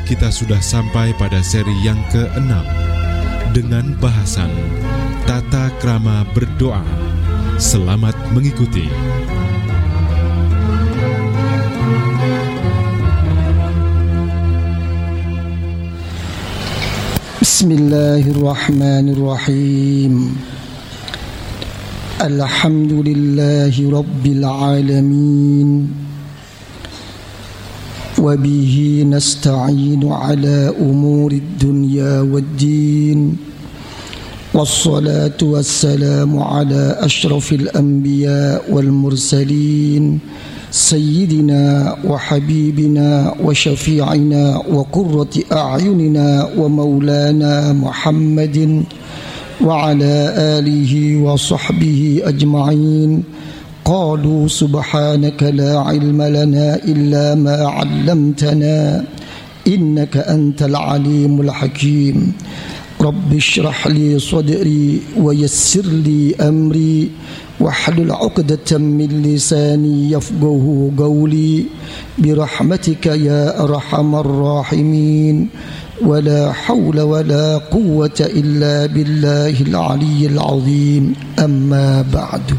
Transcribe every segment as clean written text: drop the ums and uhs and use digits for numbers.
kita sudah sampai pada seri yang ke-6 dengan bahasan Tata Krama Berdoa. Selamat mengikuti. Bismillahirrahmanirrahim. Alhamdulillahi Rabbil Alamin. Wabihi nasta'inu ala umuri dunya waddin. Wassalatu wassalamu ala ashrafil anbiya wal mursalin. Sayyidina wa habibina wa syafi'ina wa qurrati a'yunina wa maulana Muhammadin wa ala alihi wa sahbihi ajma'in. Qalu subhanaka la ilma lana illa ma 'allamtana innaka antal alimul hakim. Rabbi shrah li sadri wa yassir li amri wahlul 'uqdatam min lisani yafqahu qawli birahmatika ya arhamar rahimin. Wala hawla wala quwwata illa billahil aliyyil azim. Amma ba'du.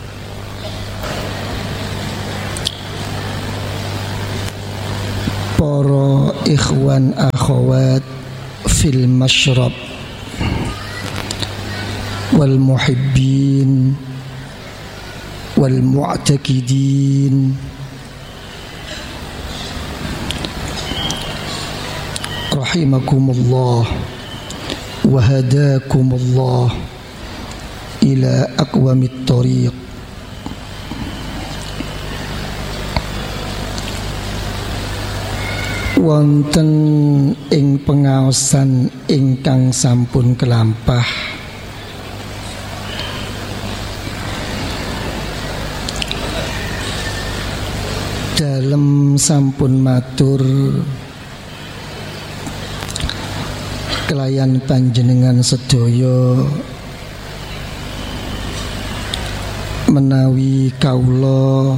Para ikhwan akhwat fil masyrab wal muhibbin wal mu'takidin, rahimakumullah wa hadakumullah ila aqwamit thariq. Wonten ing pengaosan ingkang sampun kelampah dalem sampun matur kelayan panjenengan sedaya menawi kaula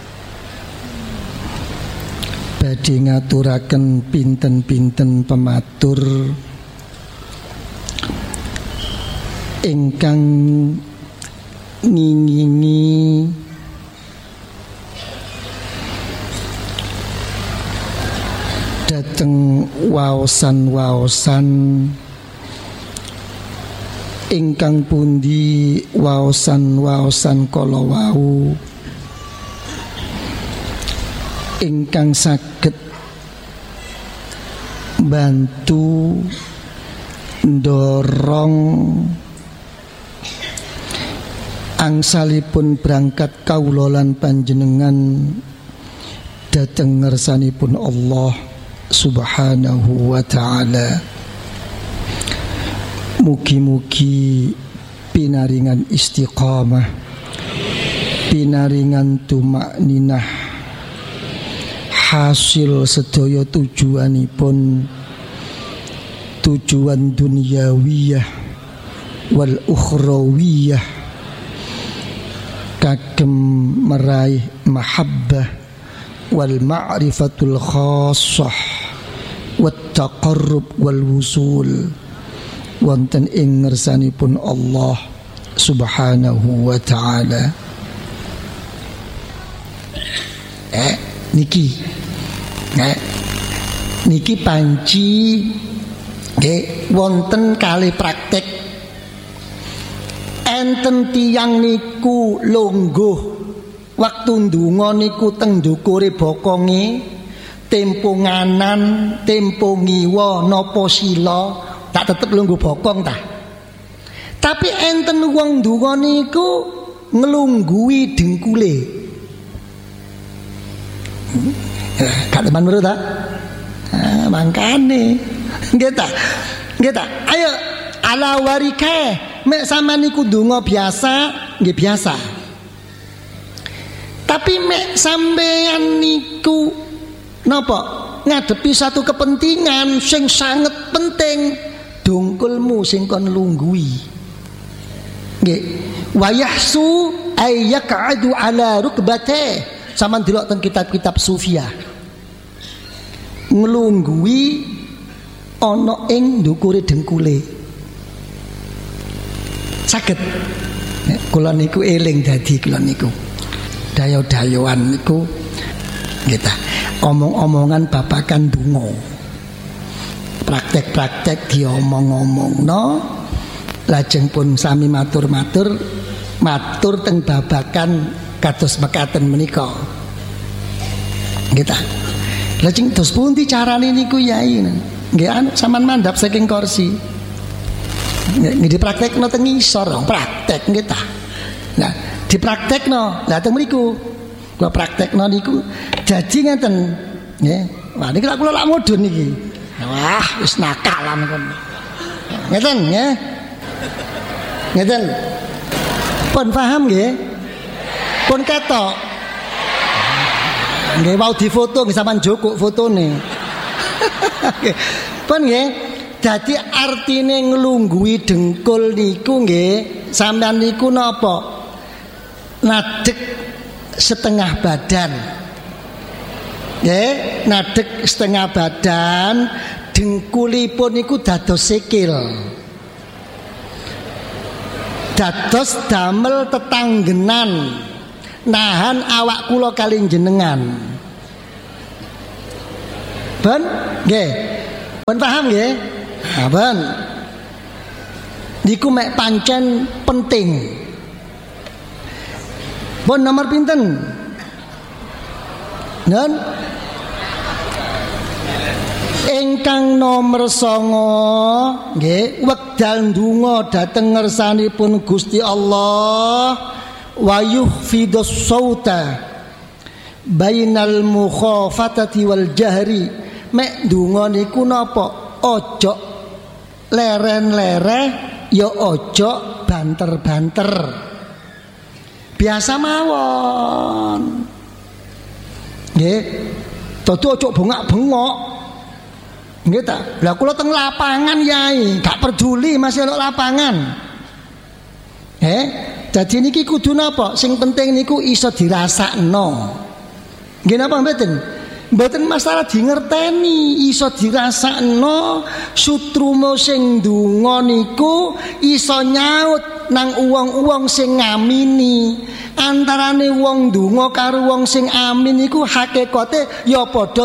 badhe ngaturaken pinten-pinten pematur ingkang ngingingi dhateng waosan-waosan ingkang pundi waosan-waosan kala wau ingkang saged bantu ndorong angsalipun berangkat kawula lan panjenengan dhateng ngersanipun Allah Subhanahu wa ta'ala. Mugi-mugi pinaringan istiqamah, pinaringan tumakninah, hasil sedaya tujuanipun tujuan dunyawiyah wal ukhrawiyah kagem meraih mahabbah wal ma'rifatul khassah wat taqarrub wal wusul wonten ing ngersanipun Allah Subhanahu wa ta'ala. Niki panci wonten kalih praktek enten tiyang niku lungguh waktu ndonga niku teng ndukure bokonge tempo nganan tempo ngiwa napa sila tak tetep lungguh bokong ta. Tapi enten wong ndonga niku nglungguhi dengkule. Kata menurut tak? Mangkane, nggih ta? Ayo ala warikae, mek sampean niku ndonga biasa, nggih biasa. Tapi mek sampean niku napa? Ngadepi satu kepentingan sing sangat penting, dongkulmu sing kon lungguhi. Nggih. Wa yahsu ay yaq'adu ala rukbateh. Sampeyan delok teng kitab-kitab sufia. Nglungguhi ana ing ndukure dengkule. Saged kula niku eling dadi kula niku dayo-dayoan niku nggih ta, omong-omongan babagan donga. Praktek-praktek diomong-omongno, lajeng pun sami matur-matur teng babagan kados mekaten menika. Nggih ta. Lajeng dos pundi carane niku Yai? Nggih sampean mandhap saking kursi. Nggih dipraktekno teng ngisor, praktek nggih ta. Nah, dipraktekno. Lah teng mriku kula praktekno niku dadi ngeten nggih. Wah niki kula lak mudhun niki. Wah, wis nakalan kon. Ngeten nggih. Ngeten. Pun paham nggih? Pun ketok. Nggih wau difoto nggih sampean joko fotone. Pun nggih. Dadi artine nglungguhi dengkul niku nggih, sampean niku napa? Nadeg setengah badan. Nggih, nadeg setengah badan, dengkulipun niku dados sikil. Dados damel tetanggenan, nahan awak kula kali jenengan. Ben nggih. Pun paham nggih? Aben niku mek pancen penting. Pun nomor pinten? Nun ingkang nomor 9 nggih, wekdal ndonga dhateng ngersanipun Gusti Allah wa yuhfidus sauta bainal mukhafatati wal jahri. Mek ndonga niku napa? Ojo leren-lereh, ya ojo banter-banter. Biasa mawon. Nggih. Dadi ojo bengak-bengok. Nggih ta? Lah kula teng lapangan Yai, gak peduli masih ana lapangan. Dadi niki kudu napa? Sing penting niku iso dirasakno. Nggih napa mboten? Mboten masalah di ngerteni, iso dirasakno. Sutrumo sing ndonga niku iso nyaut nang wong-wong sing ngamini. Antarane wong ndonga karo wong sing amin niku hakikate ya padha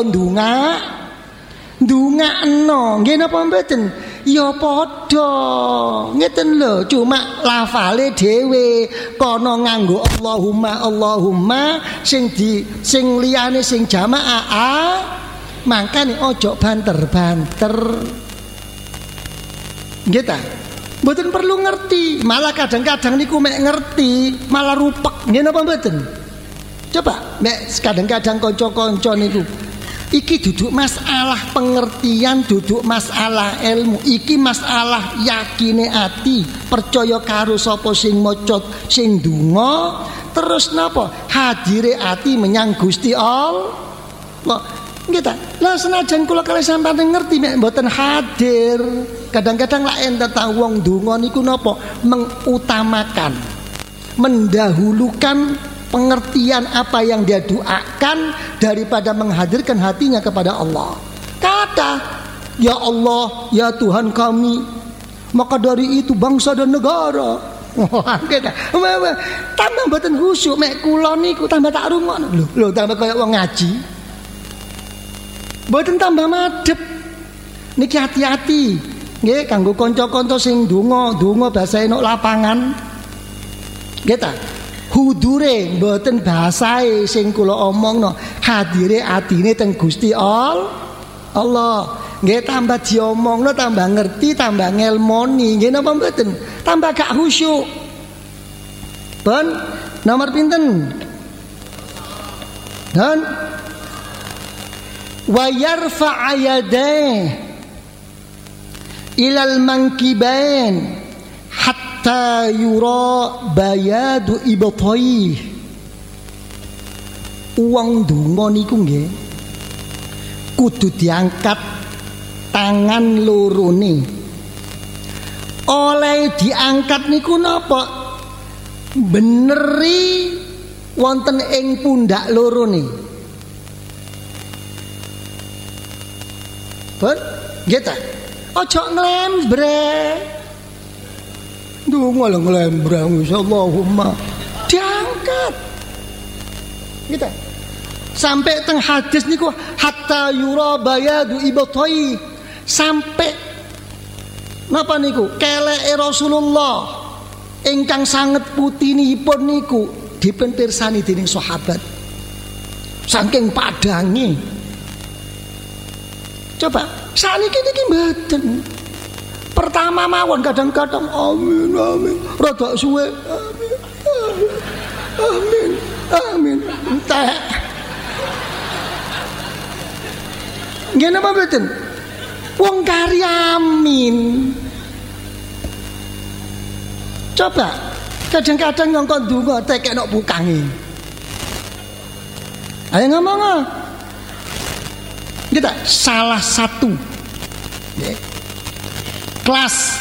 ndongakno. Nggih napa mboten? Ya padha. Ngeten lho, cuma lafale dhewe kono nganggo Allahumma sing liyane sing jamaah mangkane ojo banter-banter. Nggih ta? Mboten perlu ngerti, malah kadang-kadang niku mek ngerti malah rupek. Nggih napa mboten? Coba mek kadang-kadang kanca-kanca niku iki duduk masalah pengertian, duduk masalah ilmu. Iki masalah yakine ati, percaya karo sapa sing maca sing ndonga, terus napa? Hadire ati menyang Gusti Allah. Nggih ta? Lah senajan kula kalih sampeyan ngerti mek mboten hadir. Kadang-kadang lak enten ta wong ndonga niku napa? Mengutamakan, mendahulukan pengertian apa yang dia doakan daripada menghadirkan hatinya kepada Allah. Kata, ya Allah, ya Tuhan kami, maka dari itu bangsa dan negara. Wah, tambah mboten khusyuk mek kula niku tambah tak rungokno. Lho tambah kaya wong ngaji. Mboten tambah madhep. Niki hati-hati. Nggih kanggo kanca-kanca sing donga bahasa enuk lapangan. Nggih ta? Hudure mboten bahasae sing kula omongno, hadire atine teng Gusti Allah. Nggih tambah diomongno tambah ngerti, tambah ngelmoni. Nggih napa mboten? Tambah gak khusyuk. Pun nomor pinten? Dan wa yarfa' yadayhi ilal mankibain hatta yura bayadu ibtai. Uang donga niku nggih kudu diangkat tangan lorone. Oleh diangkat niku napa? Beneri wonten ing pundak lorone. Ben, nggih ta? Ojo nglembrek. Ndonga lho nglembrek Allahumma diangkat. Gitu. Sampai teng hadis niku hatta yura bayadu ibtai. Sampai napa niku? Keleke Rasulullah ingkang sanget putinipun niku dipunpirsani dening sahabat. Saking padange. Coba saniki niki mboten. Pertama mawon kadang-kadang amin amin. Rada suwe amin amin amin. Entek. Nggih napa mboten? Wong kari amin. Coba kadang-kadang ngongkon donga tekekno bukange. Ayo ngomong. Kita salah satu kelas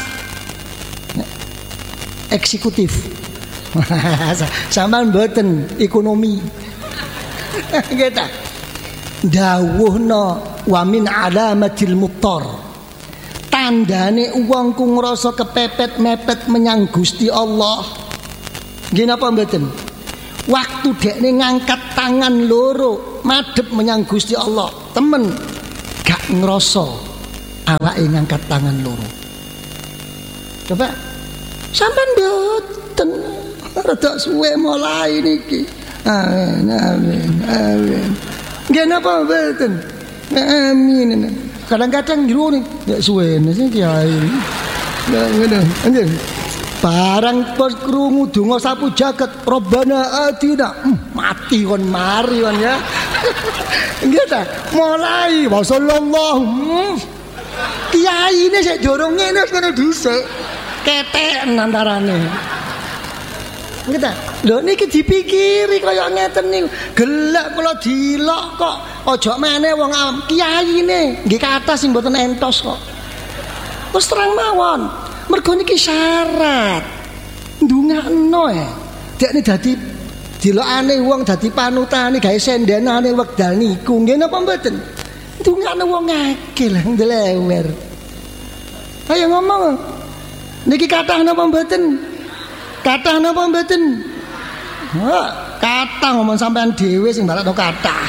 eksekutif sampean mboten ekonomi kita dawuhna wa min alamatil muttar tandane wong ku ngrasa kepepet mepet menyang Gusti Allah nggih napa mboten waktu dekne ngangkat tangan loro madhep menyang Gusti Allah temen gak ngrasa awake ngangkat tangan loro. Coba sampean mboten rada suwe mulai niki. Amin amin amin. Nggih napa mboten? Amin. Kadang-kadang jero nih gak suwe sing kiai. Ya ngono. Anjir. Barang pos krungu donga sapu jagat Rabbana atina mati kon mari kon ya. Nggih ta? Mulai wa sallallahu kiai ini sik dorong ngene wis ngene dhisik. Ketek antarane. Nggih ta? Lho niki dipikiri kaya ngeten niku. Gelak kula dilok kok. Aja meneh wong kiyaine nggih kathah sing mboten entos kok. Wis terang mawon. Mergo niki syarat. Ndungakno dekne dadi dilokane wong dadi panutane gawe sendenane wekdal niku. Nggih napa mboten? Ndungakno wong akeh lah ndelewer. Ayo ngomong. Niki kathah napa mboten? Kathah napa mboten? Ha, kathah ngomong sampean dhewe sing balakno kathah.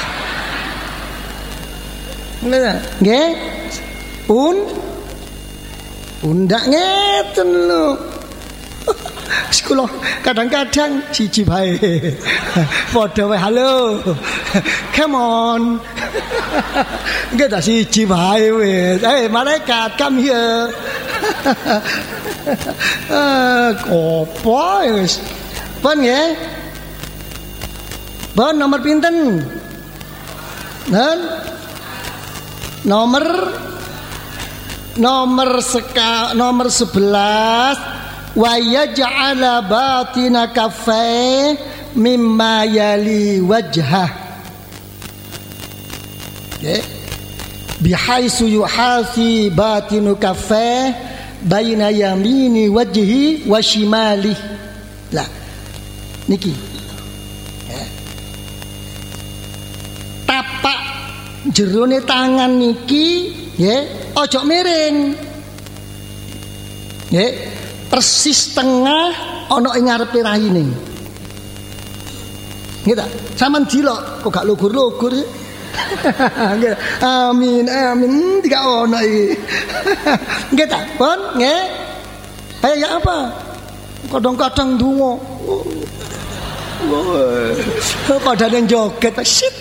Nggih? Undak ngeten lho. Sekolah kadang-kadang siji bae. Padha wae halo. Come on. Nggih ta siji bae wis. Malaikat come here. Kopo wis. Pun nggih. Bon nomor pinten? Dan nomor 11 wa yaj'ala batina kaffai mimma yali wajhah bihaisu yuhasi batinu kaffai baina yamini wajhi wa shimali lah niki tapak jerone tangan niki nggih ojo miring nggih persis tengah ana ing ngarepe raine nggih ta sampean dilok kok gak lugur-lugur nggih amin amin tidak ono iki nggih ta pun nggih kayak apa kadang-kadang donga padane joget shit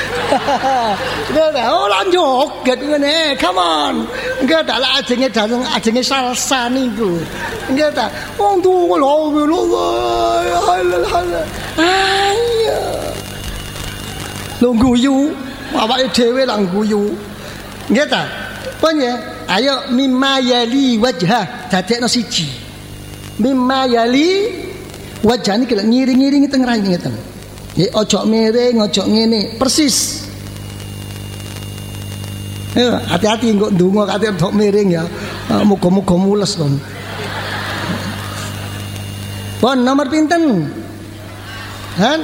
oh lanjut ngene come on enggak ada lah ajenge salsa niku enggak ta wong tuwa lho ayo lho guyu awake dhewe lang guyu nggih ta pun ya ayo mimma yali wajhah dadekno siji mimma yali wajah niki ngiring-ngiringi teng raine ngeten nggih ojo miring ojo ngene persis. Hati-hati kok ndonga kate tok miring ya. Muga-muga mules kon. Pon nomor pinten? Han?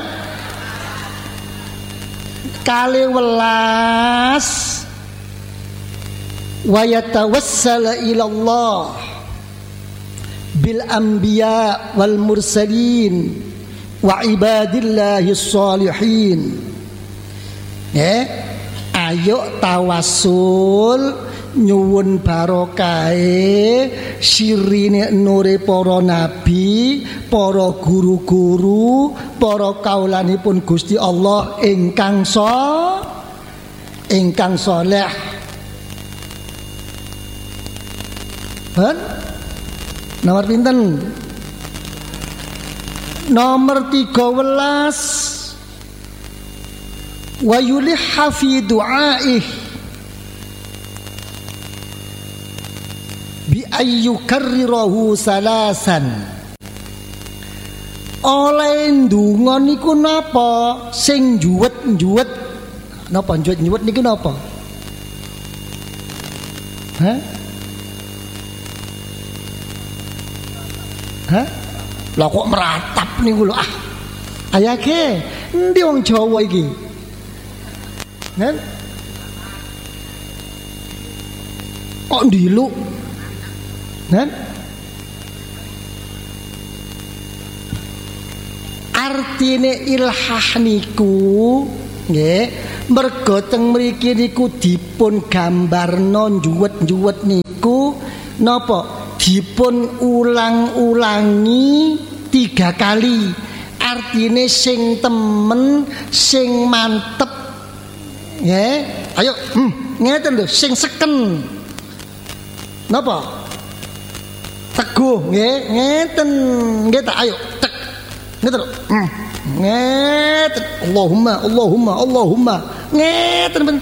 12 wa yatawassala ila Allah bil anbiya wal mursalin wa ibadillahis sholihin. Ayo tawasul nyuwun barokahe sirine nure para nabi, para guru-guru, para kaulanipun Gusti Allah ingkang saleh. Ben nomor pinten? Nomor 13. Wa yulihha fi du'aih bi ayyukarrirahu salasan. Oleh ndonga niku napa sing juwet-juwet? Napa juwet-juwet niku napa? Lah kok meratap niku lho. Ayake endi wong Jawa iki? Kok ndiluk? Artine ilhah niku nggih merga teng mriki niku dipun gambarno juwet-juwet niku napa dipun ulang-ulangi 3 kali. Artine sing temen, sing mantep. Nggih, ayo ngeten lho sing seken. Napa? Teguh nggih, ngeten. Nggih ta ayo tek. Ngeten lho. Ngeten. Allahumma. Ngeten ben.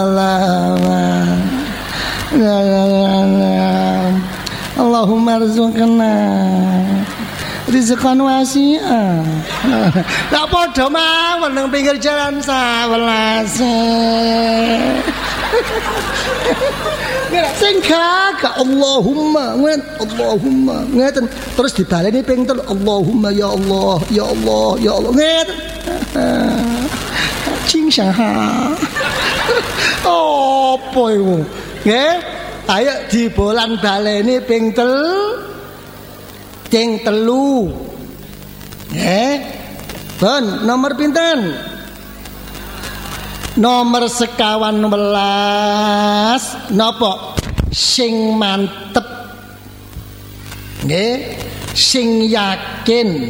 Allahumma rizqna rizqan wasi'a. Lah padha mawon nang pinggir jalan 11. Sing gagak Allahumma ngeten terus dibaleni ping 3 Allahumma ya Allah ngeten. Cing syaha. Apa iku? Nggih, ayo dibolan baleni ping 3. Bon, nomor pinten? Nomor 11. Napa? Sing mantep. Nggih, sing yakin.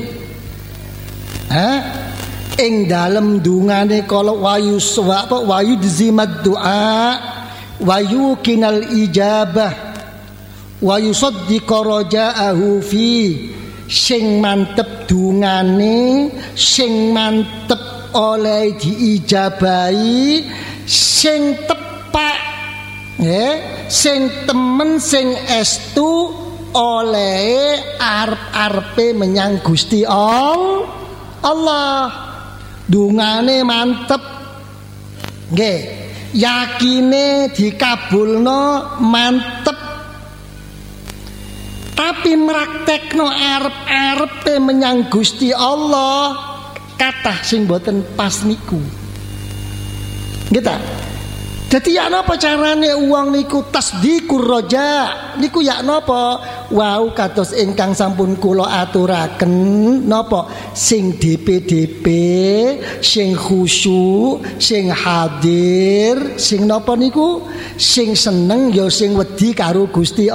Ing dalem dungane kala wayu dzimad du'a wayu kinal ijabah wa yusaddiqa raja'ahu fi. Sing mantep dungane, sing mantep oleh diijabahi, sing tepak sing temen sing estu oleh arep-arepe menyang Gusti Allah. Dungane mantep nggih, yakine dikabulno mantep. Tapi meraktekno arep-arepe menyang Gusti Allah kathah sing boten pas niku. Nggih ta? Dadi ya napa carane wong niku tasdiqur raja niku ya napa? Wau kados ingkang sampun kula aturaken napa sing DP sing khusyuk, sing hadir, sing napa niku sing seneng ya sing wedi karo Gusti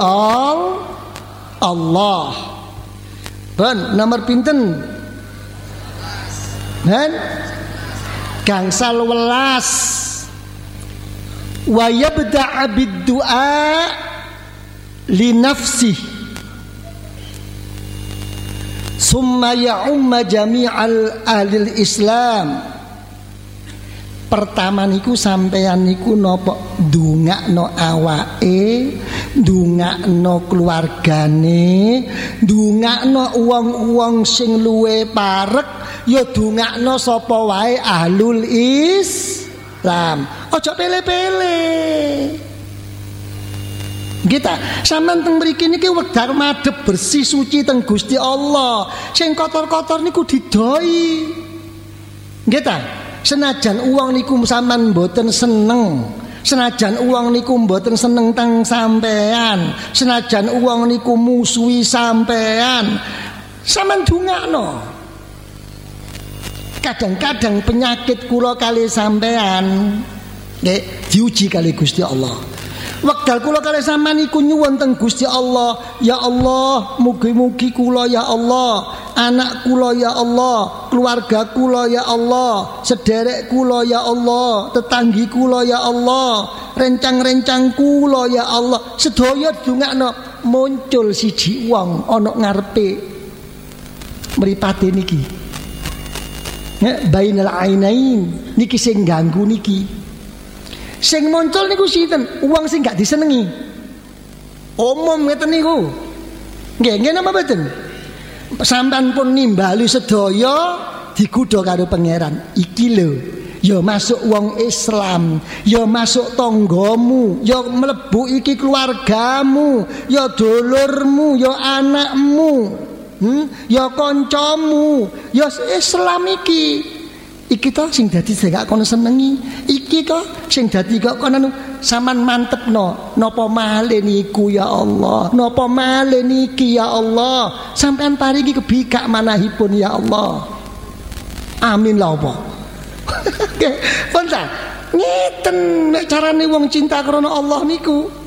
Allah. Ben nomor pinten? Gangsal 11. Wa yabda'a bid-du'a li nafsi summa ya'umma jami'al ahlil Islam. Pertama niku sampeyan niku napa ndongakno awake, ndongakno keluargane, ndongakno wong-wong sing luwe parek, ya ndongakno sapa wae ahlul Islam. Ojo pele-pele. Kita sampean teng mriki niki wedar madhep bersih suci teng Gusti Allah. Sing kotor-kotor niku didoi. Nggih ta? Senajan uang niku sampean mboten seneng, Senajan uang niku mboten seneng teng sampean, senajan uang niku musuhi sampean, sampean dungakno. Kadang-kadang penyakit kula kali sampean nggih diuji kali Gusti Allah. Wekdal kula kali sampean iku nyuwun teng Gusti Allah, ya Allah, mugi-mugi kula ya Allah, anak kula ya Allah, keluarga kula ya Allah, sederek kula ya Allah, tetanggi kula ya Allah, rencang-rencang kula ya Allah, sedaya dongakno. Muncul siji wong ana ngarepe mripate niki. Bainal ainain niki sing ganggu niki. Sing muncul niku sinten? Wong sing gak disenengi. Umum ngeten niku. Nggih, nggih napa mboten? Sampeyan pun nimbali sedaya digodha karo pangeran. Iki lho, ya masuk wong Islam, ya masuk tanggamu, ya mlebu iki keluargamu, ya dulurmu, ya anakmu, ya kancamu, ya Islam iki. Iki to sing dadi sing gak kono senengi. Iki to sing dadi kok kono sampean mantepno. Napa malih niku ya Allah? Napa malih niki ya Allah? Sampean paringi kebikak manahipun ya Allah. Amin lah apa? Nggih, pun ta. Ngeten nek carane wong cinta krana Allah niku.